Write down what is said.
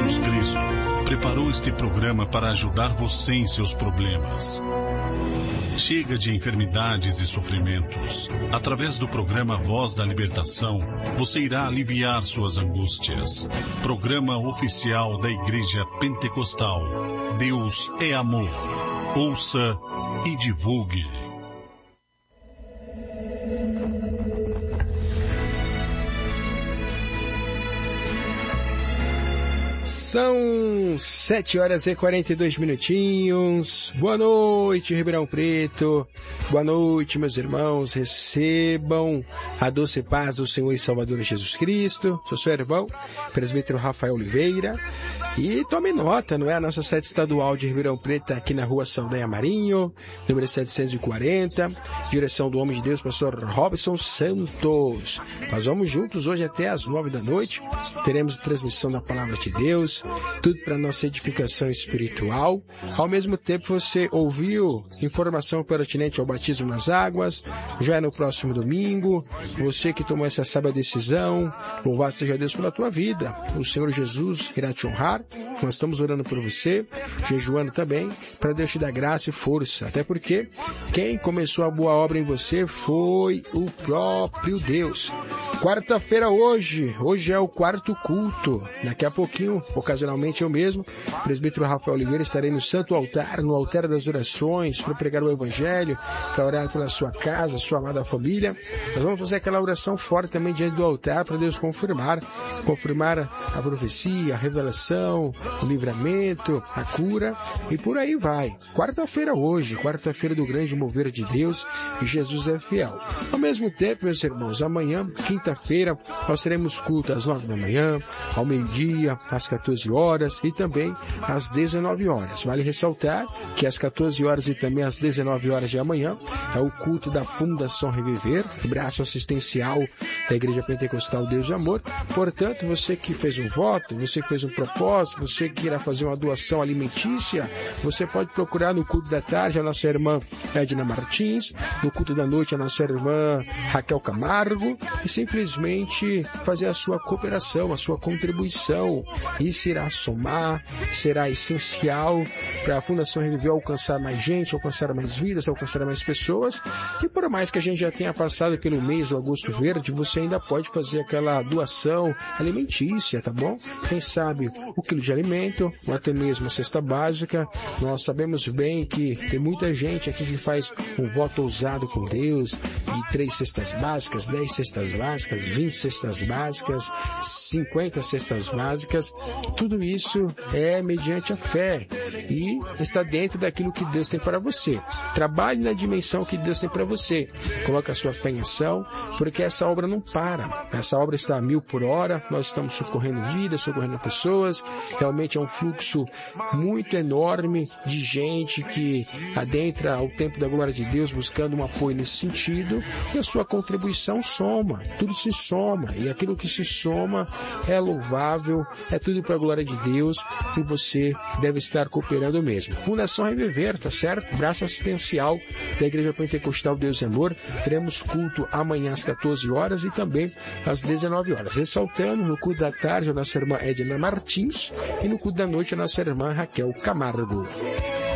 Jesus Cristo preparou este programa para ajudar você em seus problemas. Chega de enfermidades e sofrimentos. Através do programa Voz da Libertação, você irá aliviar suas angústias. Programa oficial da Igreja Pentecostal. Deus é amor. Ouça e divulgue. São 7h42. Boa noite, Ribeirão Preto. Boa noite, meus irmãos. Recebam a doce paz do Senhor e Salvador Jesus Cristo. Sou seu irmão, presbítero Rafael Oliveira. E tome nota, não é? A nossa sede estadual de Ribeirão Preto, aqui na rua Saldanha Marinho, número 740. Direção do homem de Deus, pastor Robson Santos. Nós vamos juntos hoje até às 9 da noite. Teremos transmissão da Palavra de Deus. Tudo para nossa edificação espiritual. Ao mesmo tempo, você ouviu informação pertinente ao batismo nas águas. Já é no próximo domingo. Você que tomou essa sábia decisão, louvado seja Deus pela tua vida. O Senhor Jesus irá te honrar. Nós estamos orando por você, jejuando também, para Deus te dar graça e força. Até porque quem começou a boa obra em você foi o próprio Deus. Quarta-feira hoje é o quarto culto. Daqui a pouquinho, ocasionalmente eu mesmo, presbítero Rafael Oliveira, estarei no Santo Altar, no altar das orações, para pregar o Evangelho, para orar pela sua casa, sua amada família. Nós vamos fazer aquela oração forte também diante do altar, para Deus confirmar a profecia, a revelação, o livramento, a cura, e por aí vai. Quarta-feira hoje, quarta-feira do grande mover de Deus, e Jesus é fiel. Ao mesmo tempo, meus irmãos, amanhã, quinta-feira, nós teremos culto às 9 da manhã, ao meio-dia, às 14 horas e também às 19 horas. Vale ressaltar que às 14 horas e também às 19 horas de amanhã é o culto da Fundação Reviver, o braço assistencial da Igreja Pentecostal Deus de Amor. Portanto, você que fez um voto, você que fez um propósito, você que irá fazer uma doação alimentícia, você pode procurar no culto da tarde a nossa irmã Edna Martins, no culto da noite a nossa irmã Raquel Camargo, e simplesmente fazer a sua cooperação, a sua contribuição. Isso irá somar, será essencial para a Fundação Reviver alcançar mais gente, alcançar mais vidas, alcançar mais pessoas. E por mais que a gente já tenha passado pelo mês do Agosto Verde, você ainda pode fazer aquela doação alimentícia, tá bom? Quem sabe o quilo de alimento, ou até mesmo a cesta básica. Nós sabemos bem que tem muita gente aqui que faz um voto ousado com Deus, de 3 cestas básicas, 10 cestas básicas, 20 cestas básicas, 50 cestas básicas. Tudo isso é mediante a fé e está dentro daquilo que Deus tem para você. Trabalhe na dimensão que Deus tem para você. Coloque a sua fé em ação, porque essa obra não para. Essa obra está a 1000 por hora. Nós estamos socorrendo vidas, socorrendo pessoas. Realmente é um fluxo muito enorme de gente que adentra o tempo da glória de Deus buscando um apoio nesse sentido. E a sua contribuição soma. Tudo se soma. E aquilo que se soma é louvável, é tudo para a glória de Deus, e você deve estar cooperando mesmo. Fundação Reviver, tá certo? Braço assistencial da Igreja Pentecostal Deus e Amor. Teremos culto amanhã às 14 horas e também às 19 horas. Ressaltando, no culto da tarde a nossa irmã Edna Martins e no culto da noite a nossa irmã Raquel Camargo.